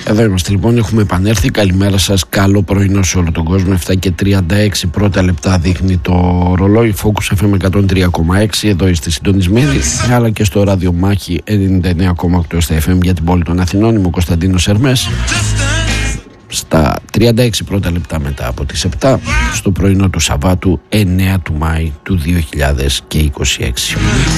Εδώ είμαστε λοιπόν, έχουμε επανέλθει. Καλημέρα σας, καλό πρωινό σε όλο τον κόσμο. 7:36 πρώτα λεπτά δείχνει το ρολόι. Focus FM 103,6. Εδώ είστε συντονισμένοι, αλλά και στο ραδιομάχη 99,8 στα FM για την πόλη των Αθηνών. Είμαι ο Κωνσταντίνος Ερμές. Στα 36 πρώτα λεπτά μετά από τις 7 στο πρωινό του Σαββάτου 9 του Μάη του 2026.